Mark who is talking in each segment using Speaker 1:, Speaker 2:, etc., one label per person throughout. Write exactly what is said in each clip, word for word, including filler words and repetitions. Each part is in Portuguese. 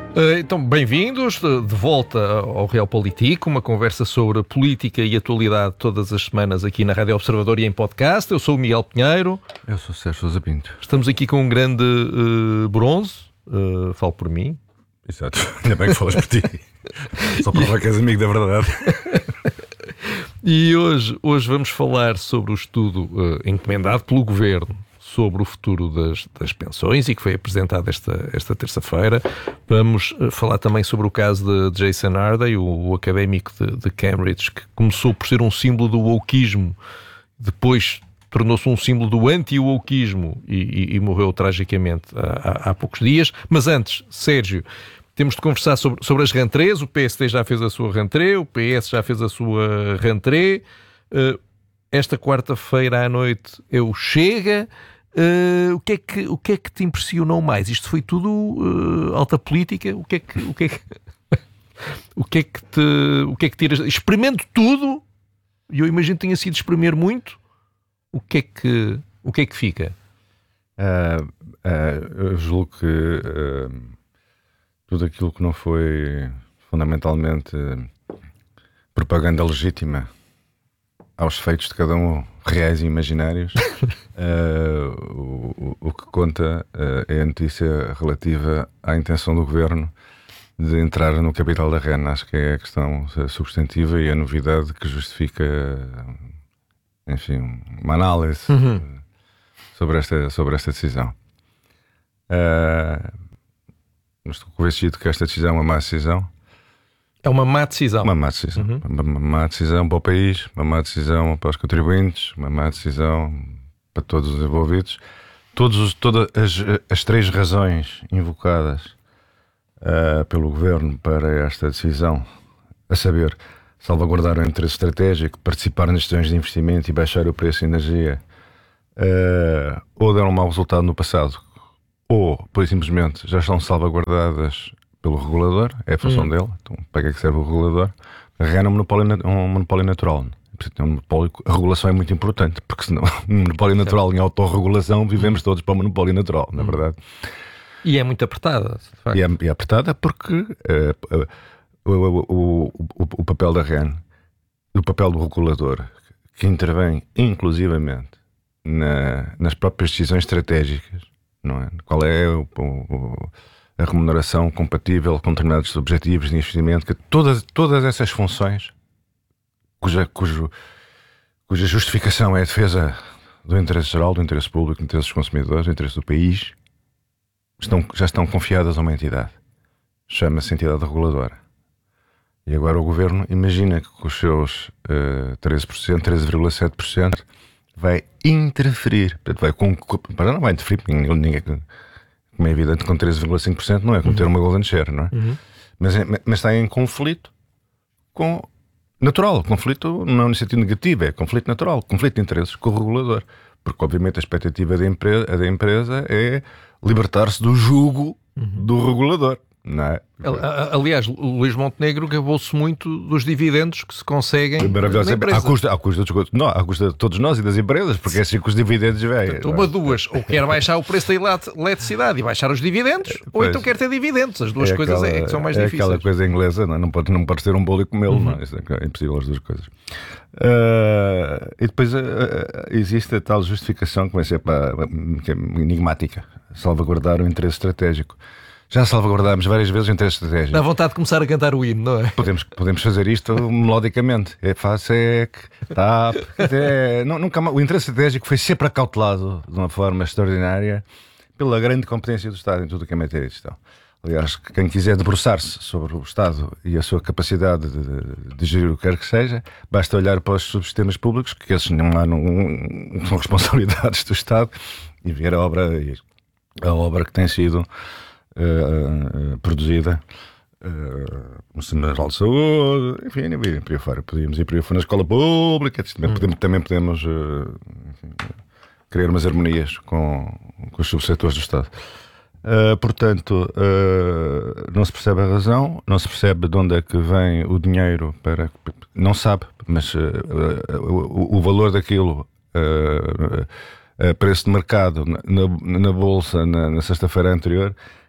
Speaker 1: Então, bem-vindos de volta ao Realpolitik, uma conversa sobre política e atualidade todas as semanas aqui na Rádio Observador e em podcast. Eu sou o Miguel Pinheiro.
Speaker 2: Eu sou o Sérgio Sousa Pinto.
Speaker 1: Estamos aqui com um grande uh, bronze, uh, falo por mim.
Speaker 2: Exato, ainda bem que falas por ti. Só prova que és amigo da verdade.
Speaker 1: E hoje, hoje vamos falar sobre o estudo uh, encomendado pelo Governo sobre o futuro das, das pensões e que foi apresentado esta, esta terça-feira. Vamos uh, falar também sobre o caso de Jason Harday, o, o académico de, de Cambridge, que começou por ser um símbolo do wokeismo, depois tornou-se um símbolo do anti-wokeismo e, e, e morreu tragicamente há, há, há poucos dias. Mas antes, Sérgio, temos de conversar sobre, sobre as rentrées. O P S D já fez a sua rentrée, o P S já fez a sua rentrée. Uh, esta quarta-feira à noite eu Chega. Uh, o, que é que, o que é que te impressionou mais? Isto foi tudo uh, alta política? O que é que, o que, é que, o que, é que te, o que é que tiras? Experimento tudo, e eu imagino que tenha sido espremer muito. O que é que, o que, é que fica?
Speaker 2: Uh, uh, eu julgo que uh, tudo aquilo que não foi fundamentalmente propaganda legítima aos feitos de cada um, reais e imaginários, uh, o, o que conta uh, é a notícia relativa à intenção do Governo de entrar no capital da R E N. Acho que é a questão substantiva e a novidade que justifica, enfim, uma análise uhum. sobre, esta, sobre esta decisão. Uh, estou convencido que esta decisão é uma má decisão.
Speaker 1: É uma má decisão.
Speaker 2: Uma má decisão. Uhum. Uma, uma má decisão para o país, uma má decisão para os contribuintes, uma má decisão para todos os envolvidos. Todos os, todas as, as três razões invocadas uh, pelo Governo para esta decisão, a saber, salvaguardar o interesse estratégico, participar nas decisões de investimento e baixar o preço de energia, uh, ou deram um mau resultado no passado, ou, por simplesmente, já estão salvaguardadas pelo regulador, é a função hum. dele. Então, para que é que serve o regulador? A R E N é um monopólio, um monopólio natural. Um monopólio, a regulação é muito importante, porque senão, um monopólio natural em autorregulação, vivemos todos para o monopólio natural, na verdade.
Speaker 1: E é muito apertada, de facto.
Speaker 2: E é, é apertada porque uh, uh, o, o, o, o papel da R E N, o papel do regulador, que intervém inclusivamente na, nas próprias decisões estratégicas, não é? Qual é o, o a remuneração compatível com determinados objetivos de investimento, que todas, todas essas funções, cuja, cujo, cuja justificação é a defesa do interesse geral, do interesse público, do interesse dos consumidores, do interesse do país, estão, já estão confiadas a uma entidade. Chama-se entidade reguladora. E agora o Governo imagina que com os seus uh, treze por cento, treze vírgula sete por cento vai interferir. Portanto, vai com, para não vai interferir, ninguém... ninguém como é evidente, com treze vírgula cinco por cento não é como uhum. ter uma golden share, não é? Uhum. Mas, é, mas está em conflito com natural, conflito não é um sentido negativo, é conflito natural, conflito de interesses com o regulador, porque obviamente a expectativa da empresa, da empresa é libertar-se do jugo uhum. do regulador, não é?
Speaker 1: Aliás, o Luís Montenegro gabou-se muito dos dividendos que se conseguem na empresa.
Speaker 2: À custa, à custa, dos, não, à custa de todos nós e das empresas, porque é assim que os dividendos vêm.
Speaker 1: Uma, duas, ou quer baixar o preço da eletricidade e baixar os dividendos, pois, ou então quer ter dividendos. As duas é coisas aquela, é que são mais
Speaker 2: é
Speaker 1: difíceis.
Speaker 2: É aquela coisa inglesa, não, é? não, pode, não pode ser um bolo e comê-lo, uhum. não é? Isso é impossível as duas coisas. Uh, e depois uh, existe a tal justificação que vai ser para, que é enigmática, salvaguardar o interesse estratégico. Já salvaguardámos várias vezes o interesse estratégico.
Speaker 1: Dá vontade de começar a cantar o hino, não é?
Speaker 2: Podemos, podemos fazer isto melodicamente. É FASEC, TAP. É, não, nunca, o interesse estratégico foi sempre acautelado de uma forma extraordinária pela grande competência do Estado em tudo o que é matéria de gestão. Aliás, quem quiser debruçar-se sobre o Estado e a sua capacidade de, de gerir o que quer que seja, basta olhar para os subsistemas públicos, que esses não, há, não, não são responsabilidades do Estado, e ver a obra, a obra que tem sido Uh, uh, produzida uh, no Sistema Nacional de Saúde, enfim, e por aí fora. Podíamos ir por aí fora na escola pública, também, hum. podemos, também podemos uh, enfim, criar umas harmonias com, com os subsetores do Estado. Uh, portanto, uh, não se percebe a razão, não se percebe de onde é que vem o dinheiro para. Não sabe, mas uh, uh, o, o valor daquilo. Uh, uh, preço de mercado na, na, na bolsa na, na sexta-feira anterior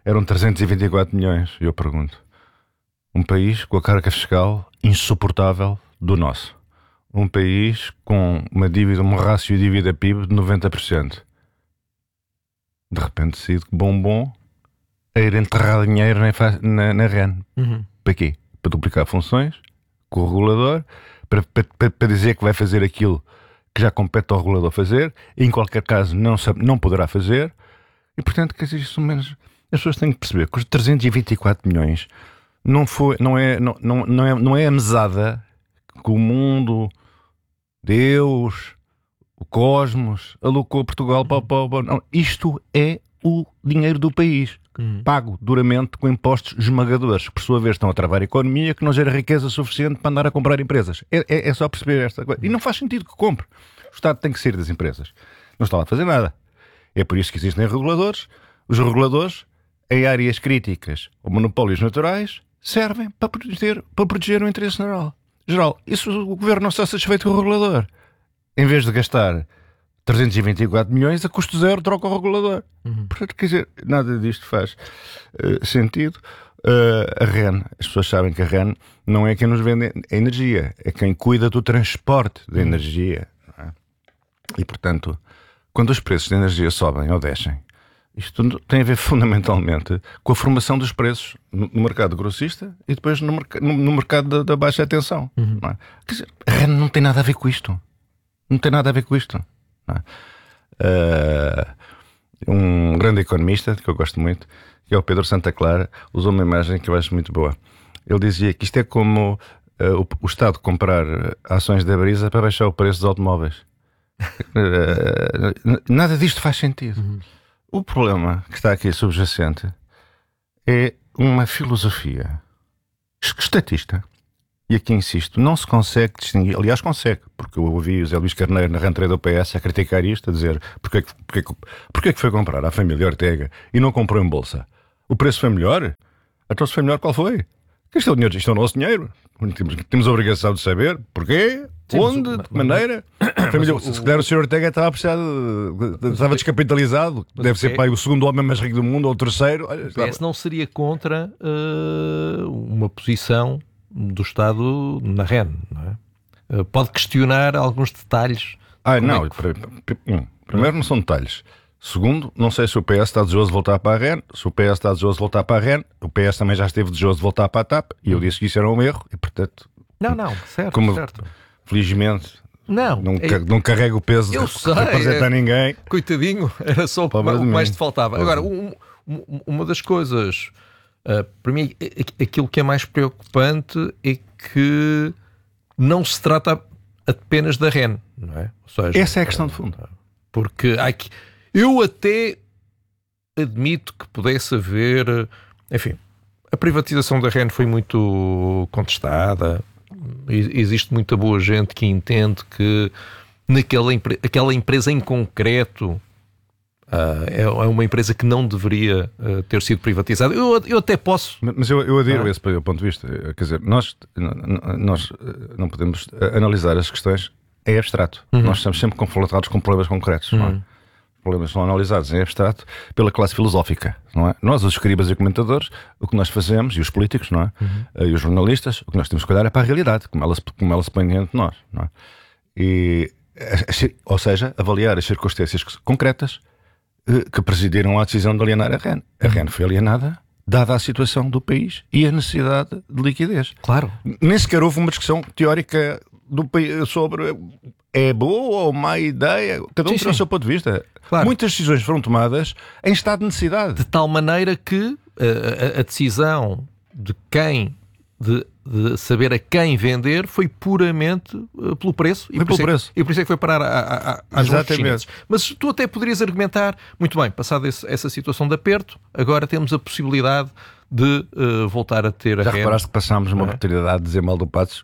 Speaker 2: eram trezentos e vinte e quatro milhões. E eu pergunto, um país com a carga fiscal insuportável do nosso. Um país com uma dívida, um rácio dívida-P I B de noventa por cento. De repente decide que bom bom é ir enterrar dinheiro na, na, na REN.
Speaker 1: Uhum.
Speaker 2: Para quê? Para duplicar funções com o regulador, para, para, para dizer que vai fazer aquilo que já compete ao regulador fazer, e em qualquer caso não, sabe, não poderá fazer, e portanto, quer dizer, isso menos, as pessoas têm que perceber que os trezentos e vinte e quatro milhões não, foi, não, é, não, não, não, é, não é a mesada que o mundo, Deus, o cosmos alocou Portugal para, para, para não, isto é o dinheiro do país, hum. pago duramente com impostos esmagadores, que por sua vez estão a travar a economia, que não gera riqueza suficiente para andar a comprar empresas. É, é, é só perceber esta coisa. E não faz sentido que compre. O Estado tem que sair das empresas. Não está lá a fazer nada. É por isso que existem reguladores. Os reguladores, em áreas críticas ou monopólios naturais, servem para proteger, para proteger o interesse geral. geral. Isso o governo não está satisfeito com o regulador. Em vez de gastar trezentos e vinte e quatro milhões, a custo zero troca o regulador. Uhum. Portanto, quer dizer, nada disto faz uh, sentido. Uh, a REN, as pessoas sabem que a REN não é quem nos vende a energia, é quem cuida do transporte da energia. Não é? E, portanto, quando os preços da energia sobem ou descem, isto tem a ver fundamentalmente com a formação dos preços no, no mercado grossista e depois no, merc no, no mercado da, da baixa tensão. Uhum. Não é? Quer dizer, a REN não tem nada a ver com isto. Não tem nada a ver com isto. Uh, um grande economista que eu gosto muito, que é o Pedro Santa Clara, usou uma imagem que eu acho muito boa. Ele dizia que isto é como uh, o, o Estado comprar ações da Brisa para baixar o preço dos automóveis. uh, nada disto faz sentido. Uhum. O problema que está aqui subjacente é uma filosofia estatista. E aqui insisto, não se consegue distinguir, aliás consegue, porque eu ouvi o Zé Luís Carneiro na rentrée do P S a criticar isto, a dizer porque, porque, porque que foi comprar à família Ortega e não comprou em bolsa? O preço foi melhor? Então se foi melhor, qual foi? Isto é o dinheiro, isto é o nosso dinheiro. Temos, temos a obrigação de saber porquê, sim, onde, mas, de que maneira. Mas, família, mas, se calhar o senhor Ortega estava a precisar de, estava descapitalizado, deve ser pai, o segundo homem mais rico do mundo, ou o terceiro. Olha,
Speaker 1: o P S não seria contra uh, uma posição do Estado na REN, não é? Pode questionar alguns detalhes.
Speaker 2: Ah, não, é que... um, primeiro não são detalhes. Segundo, não sei se o P S está desejoso de voltar para a REN. Se o P S está desejoso de voltar para a REN, o P S também já esteve desejoso de voltar para a TAP, e eu disse que isso era um erro, e portanto...
Speaker 1: Não, não, certo,
Speaker 2: como,
Speaker 1: certo.
Speaker 2: Felizmente,
Speaker 1: não,
Speaker 2: não,
Speaker 1: é...
Speaker 2: não carrego o peso
Speaker 1: eu
Speaker 2: de
Speaker 1: sei,
Speaker 2: representar
Speaker 1: é...
Speaker 2: ninguém.
Speaker 1: Coitadinho, era só Pobre o que mais te faltava. Pobre. Agora, um, um, uma das coisas... Uh, para mim, aquilo que é mais preocupante é que não se trata apenas da REN, não é? Ou seja,
Speaker 2: essa é a questão de fundo.
Speaker 1: Porque há que... eu até admito que pudesse haver... Enfim, a privatização da REN foi muito contestada. Existe muita boa gente que entende que naquela empre... aquela empresa em concreto... Uh, é, é uma empresa que não deveria uh, ter sido privatizada. Eu, eu até posso...
Speaker 2: Mas eu, eu adiro ah. esse ponto de vista. Quer dizer, nós, nós não podemos analisar as questões em abstrato. Uhum. Nós estamos sempre confrontados com problemas concretos. Uhum. Não é? Os problemas são analisados em abstrato pela classe filosófica. Não é? Nós, os escribas e comentadores, o que nós fazemos, e os políticos, não é? Uhum. E os jornalistas, o que nós temos que olhar é para a realidade, como ela, como ela se põe diante de nós. Não é? E, ou seja, avaliar as circunstâncias concretas que presidiram a decisão de alienar a REN. A REN foi alienada dada a situação do país e a necessidade de liquidez.
Speaker 1: Claro.
Speaker 2: Nem sequer houve uma discussão teórica do país sobre é boa ou má ideia. Cada um tem o seu ponto de vista. Claro. Muitas decisões foram tomadas em estado de necessidade.
Speaker 1: De tal maneira que a, a decisão de quem... De, de saber a quem vender foi puramente uh, pelo preço.
Speaker 2: Foi e, por pelo
Speaker 1: é,
Speaker 2: preço.
Speaker 1: e por isso é que foi parar a, a, a, às mãos dos chineses. Mas tu até poderias argumentar, muito bem, passada essa situação de aperto, agora temos a possibilidade de uh, voltar a ter a
Speaker 2: Já
Speaker 1: REN.
Speaker 2: reparaste que passámos uma é? oportunidade de dizer mal do Passos?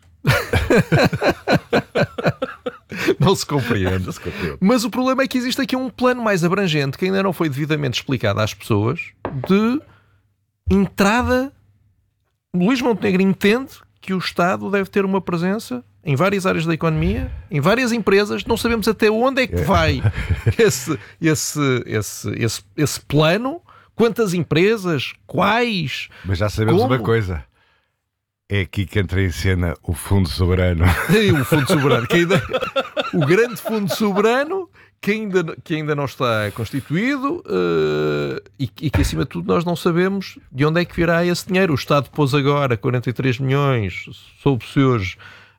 Speaker 1: Não se compreende.
Speaker 2: Não se compreende.
Speaker 1: Mas o problema é que existe aqui um plano mais abrangente que ainda não foi devidamente explicado às pessoas de entrada. Luís Montenegro entende que o Estado deve ter uma presença em várias áreas da economia, em várias empresas. Não sabemos até onde é que vai esse, esse, esse, esse, esse plano, Quantas empresas? Quais?
Speaker 2: Mas já sabemos
Speaker 1: Como?
Speaker 2: uma coisa. É aqui que entra em cena o Fundo Soberano.
Speaker 1: O Fundo Soberano. Que ainda, o grande Fundo Soberano que ainda, que ainda não está constituído uh, e, e que, acima de tudo, nós não sabemos de onde é que virá esse dinheiro. O Estado pôs agora quarenta e três milhões, soube-se hoje,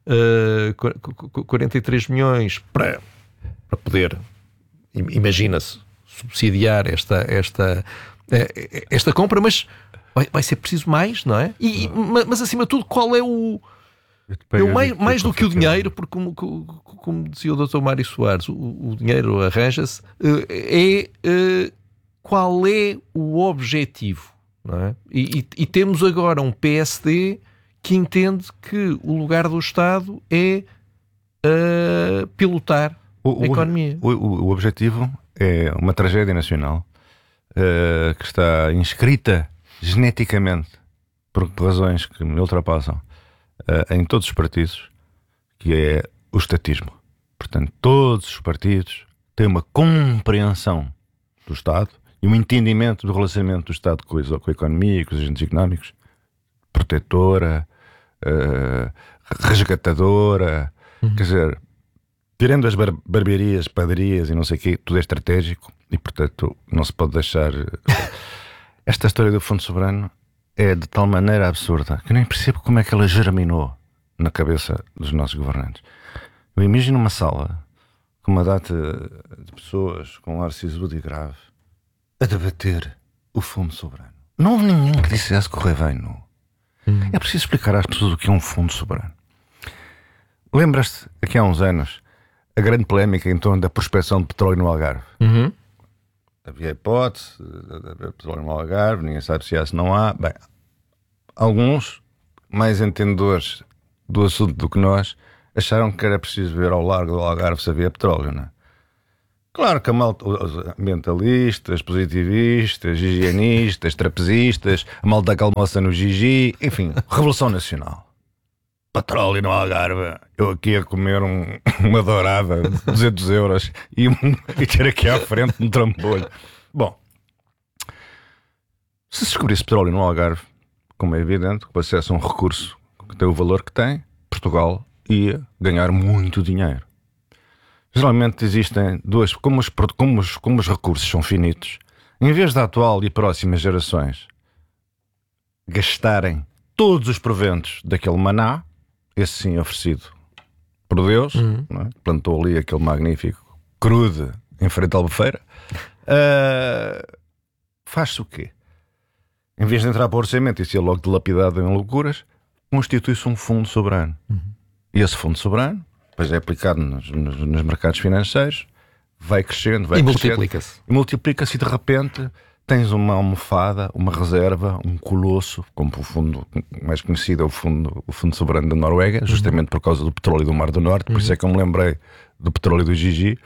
Speaker 1: uh, quarenta e três milhões para, para poder, imagina-se, subsidiar esta, esta, esta compra, mas vai, vai ser preciso mais, não é? E, mas, mas, acima de tudo, qual é o... Eu, mais mais do que o dinheiro, porque como, como, como dizia o doutor Mário Soares, o, o dinheiro arranja-se, é qual é o objetivo, não é? E, e, e temos agora um P S D que entende que o lugar do Estado é uh, pilotar
Speaker 2: o,
Speaker 1: a economia.
Speaker 2: O, o, o objetivo é uma tragédia nacional uh, que está inscrita geneticamente por razões que me ultrapassam uh, em todos os partidos, que é o estatismo. Portanto, todos os partidos têm uma compreensão do Estado e um entendimento do relacionamento do Estado com a, com a economia e com os agentes económicos, protetora, uh, resgatadora, uhum. Quer dizer, tirando as bar barbearias, padarias e não sei o quê, tudo é estratégico e, portanto, não se pode deixar... Esta história do Fundo Soberano é de tal maneira absurda que eu nem percebo como é que ela germinou na cabeça dos nossos governantes. Eu imagino uma sala com uma data de pessoas com um ar sisudo e grave a debater o Fundo Soberano. Não houve nenhum que dissesse correr bem, não. Hum. É preciso explicar às pessoas o que é um Fundo Soberano. Lembras-te, aqui há uns anos, a grande polémica em torno da prospecção de petróleo no Algarve?
Speaker 1: Uhum.
Speaker 2: Havia hipótese de haver petróleo no Algarve, ninguém sabe se há, se não há. Bem, alguns, mais entendedores do assunto do que nós, acharam que era preciso ver ao largo do Algarve se havia petróleo, não é? Claro que a malta, os ambientalistas, positivistas, higienistas, trapezistas, a malta que almoça no Gigi, enfim, Revolução Nacional. Petróleo no Algarve, eu aqui a comer um, uma dourada de duzentos euros e, um, e ter aqui à frente um trambolho. Bom, se descobrisse petróleo no Algarve, como é evidente, com acesso a um recurso que tem o valor que tem, Portugal ia ganhar muito dinheiro. Geralmente existem duas, como os, como os, como os recursos são finitos, em vez da atual e próximas gerações gastarem todos os proventos daquele maná, esse sim oferecido por Deus, uhum. Não é? Plantou ali aquele magnífico crude em frente à Albufeira, uh, faz-se o quê? Em vez de entrar para o orçamento e ser logo dilapidado em loucuras, constitui-se um fundo soberano. Uhum. E esse fundo soberano, depois é aplicado nos, nos, nos mercados financeiros, vai crescendo, vai
Speaker 1: e
Speaker 2: crescendo.
Speaker 1: multiplica-se.
Speaker 2: E multiplica-se e de repente tens uma almofada, uma reserva, um colosso, como o fundo mais conhecido é o fundo, o fundo soberano da Noruega, justamente uhum. por causa do petróleo do Mar do Norte, por uhum. isso é que eu me lembrei do petróleo do Gigi.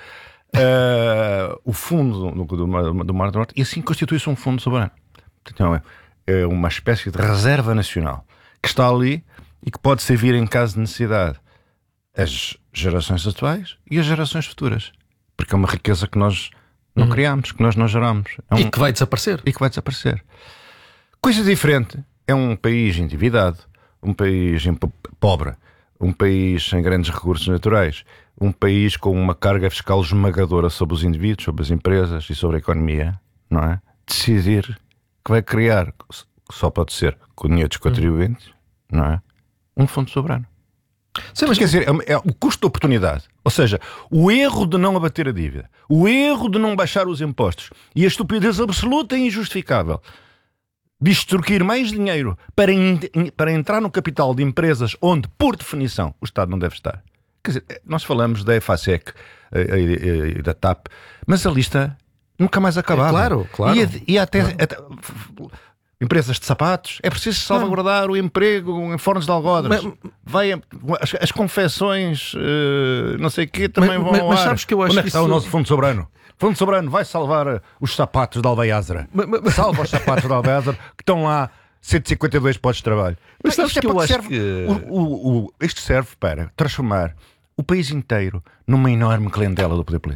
Speaker 2: Uh, o fundo do, do, do, do Mar do Norte, e assim constitui-se um fundo soberano. Então é, é uma espécie de reserva nacional que está ali e que pode servir em caso de necessidade as gerações atuais e as gerações futuras, porque é uma riqueza que nós não uhum. criamos, que nós não geramos. É um...
Speaker 1: E que vai desaparecer.
Speaker 2: E que vai desaparecer. Coisa diferente é um país endividado, um país pobre, um país sem grandes recursos naturais, um país com uma carga fiscal esmagadora sobre os indivíduos, sobre as empresas e sobre a economia, não é? Decidir que vai criar, que só pode ser com o dinheiro dos contribuintes, uhum. não é? Um fundo soberano. Sim, mas quer dizer, é, é o custo de oportunidade, ou seja, o erro de não abater a dívida, o erro de não baixar os impostos e a estupidez absoluta e injustificável de extorquir mais dinheiro para, in, para entrar no capital de empresas onde, por definição, o Estado não deve estar. Quer dizer, nós falamos da EFASEC e da TAP, mas a lista nunca mais acabava.
Speaker 1: É, claro, claro.
Speaker 2: E, e até... até empresas de sapatos, é preciso salvaguardar o emprego em fornos de algodres. Mas, vai, as, as confecções, uh, não sei o quê, também
Speaker 1: mas,
Speaker 2: vão
Speaker 1: mas,
Speaker 2: ao
Speaker 1: mas
Speaker 2: ar.
Speaker 1: sabes que eu acho
Speaker 2: Onde é
Speaker 1: que
Speaker 2: que está
Speaker 1: isso...
Speaker 2: o nosso Fundo Soberano? Fundo Soberano vai salvar os sapatos de Albaiázara. Salva os sapatos de Albaiázara que estão lá cento e cinquenta e dois postos de trabalho.
Speaker 1: Mas sabes
Speaker 2: é
Speaker 1: que eu acho
Speaker 2: serve,
Speaker 1: que...
Speaker 2: O, o, o, isto serve para transformar o país inteiro numa enorme clientela do poder político.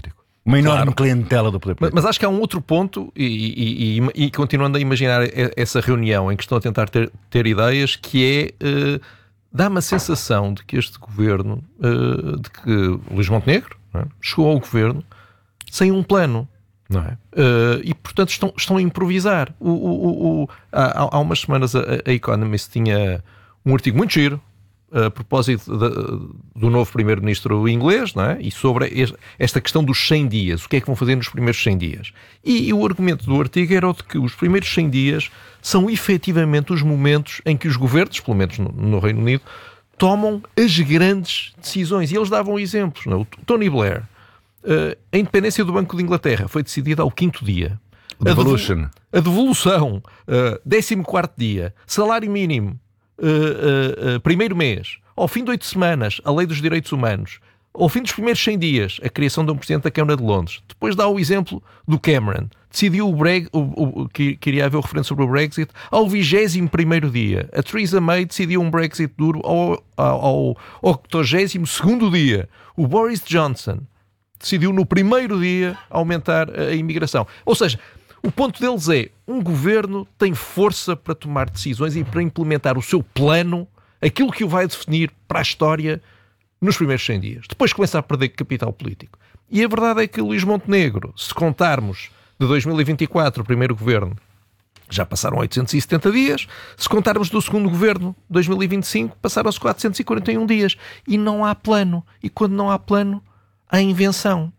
Speaker 2: uma enorme
Speaker 1: claro.
Speaker 2: clientela do poder político.
Speaker 1: Mas, mas acho que há um outro ponto, e, e, e, e continuando a imaginar essa reunião em que estão a tentar ter, ter ideias, que é, uh, dá-me a sensação de que este governo, uh, de que Luís Montenegro, não é, chegou ao governo sem um plano. Não é? Uh, e portanto estão, estão a improvisar. O, o, o, há, há umas semanas a, a Economist tinha um artigo muito giro a propósito de, do novo primeiro-ministro inglês, não é? E sobre esta questão dos cem dias, o que é que vão fazer nos primeiros cem dias. E, e o argumento do artigo era o de que os primeiros cem dias são efetivamente os momentos em que os governos, pelo menos no, no Reino Unido, tomam as grandes decisões. E eles davam exemplos. Não é? O Tony Blair, uh, a independência do Banco de Inglaterra foi decidida ao quinto dia.
Speaker 2: Devolution.
Speaker 1: A devolução, uh, décimo quarto dia, salário mínimo, Uh, uh, uh, primeiro mês, ao fim de oito semanas, a lei dos direitos humanos, ao fim dos primeiros cem dias, a criação de um presidente da Câmara de Londres. Depois dá o exemplo do Cameron, decidiu o Brexit, o, o, que queria haver o referendo sobre o Brexit ao vigésimo primeiro dia. A Theresa May decidiu um Brexit duro ao, ao, ao octogésimo segundo dia. O Boris Johnson decidiu no primeiro dia aumentar a imigração. Ou seja, o ponto deles é, um governo tem força para tomar decisões e para implementar o seu plano, aquilo que o vai definir para a história nos primeiros cem dias. Depois começa a perder capital político. E a verdade é que Luís Montenegro, se contarmos de dois mil e vinte e quatro, o primeiro governo, já passaram oitocentos e setenta dias. Se contarmos do segundo governo, dois mil e vinte e cinco, passaram-se quatrocentos e quarenta e um dias. E não há plano. E quando não há plano, há invenção.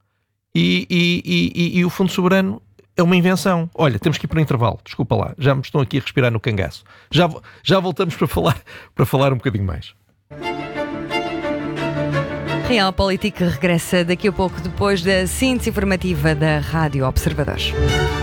Speaker 1: E, e, e, e, e o Fundo Soberano é uma invenção. Olha, temos que ir para o intervalo. Desculpa lá, já me estão aqui a respirar no cangaço. Já, já voltamos para falar, para falar um bocadinho mais.
Speaker 3: Realpolitik regressa daqui a pouco, depois da síntese informativa da Rádio Observadores.